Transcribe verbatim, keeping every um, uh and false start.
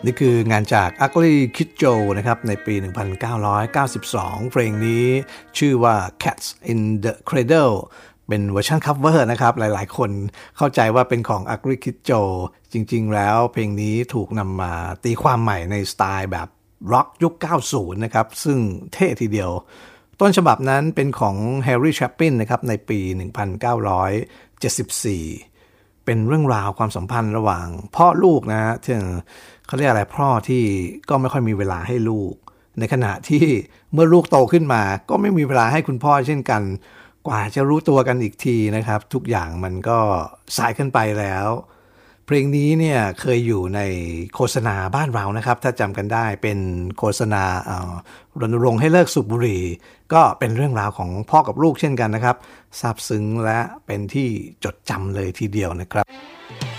นี่คืองานจาก Ugly Kid Joe นะครับในปี หนึ่งพันเก้าร้อยเก้าสิบสอง เพลงนี้ชื่อว่า Cats in the Cradle เป็นเวอร์ชันคัฟเวอร์นะครับหลายๆคนเข้าใจว่าเป็นของ Ugly Kid Joe จริงๆแล้วเพลงนี้ถูกนำมาตีความใหม่ในสไตล์แบบร็อกยุค เก้าสิบ นะครับซึ่งเท่ทีเดียวต้นฉบับนั้นเป็นของ Harry Chapin นะครับในปี หนึ่งพันเก้าร้อยเจ็ดสิบสี่เป็นเรื่องราวความสัมพันธ์ระหว่างพ่อลูกนะฮะที่เขาเรียกอะไรพ่อที่ก็ไม่ค่อยมีเวลาให้ลูกในขณะที่เมื่อลูกโตขึ้นมาก็ไม่มีเวลาให้คุณพ่อเช่นกันกว่าจะรู้ตัวกันอีกทีนะครับทุกอย่างมันก็สายขึ้นไปแล้วเพลงนี้เนี่ยเคยอยู่ในโฆษณาบ้านเรานะครับถ้าจำกันได้เป็นโฆษณารณรงค์ให้เลิกสูบบุหรี่ก็เป็นเรื่องราวของพ่อกับลูกเช่นกันนะครับซาบซึ้งและเป็นที่จดจำเลยทีเดียวนะครับ